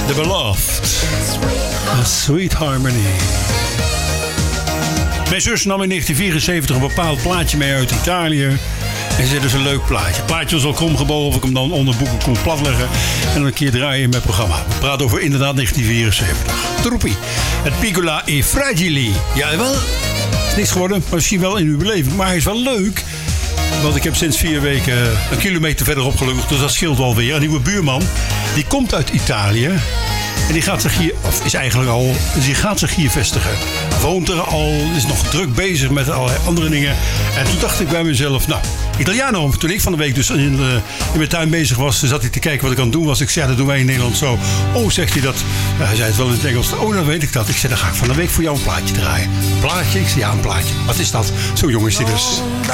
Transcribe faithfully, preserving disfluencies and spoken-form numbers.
The Beloved. A Sweet Harmony. Mijn zus nam in negentien vierenzeventig een bepaald plaatje mee uit Italië. En ze zei, dus een leuk plaatje. Het plaatje was al kromgebogen of ik hem dan onder boeken kon platleggen. En dan een keer draaien in mijn programma. We praten over inderdaad negentien vierenzeventig. Troepie. Het Piccola e Fragili. Jawel. Het is niks geworden, maar misschien wel in uw beleving. Maar hij is wel leuk. Want ik heb sinds vier weken een kilometer verderop gelukkig. Dus dat scheelt alweer. Een nieuwe buurman. Die komt uit Italië. En die gaat zich hier, of is eigenlijk al, die gaat zich hier vestigen. Woont er al, is nog druk bezig met allerlei andere dingen. En toen dacht ik bij mezelf, nou, Italiano. Toen ik van de week dus in, uh, in mijn tuin bezig was, zat hij te kijken wat ik aan het doen was. Ik zei, ja, dat doen wij in Nederland zo. Oh, zegt hij dat. Ja, hij zei het wel in het Engels. Oh, dan weet ik dat. Ik zei, dan ga ik van de week voor jou een plaatje draaien. Een plaatje? Ik zei, ja, een plaatje. Wat is dat? Zo jong is hij dus.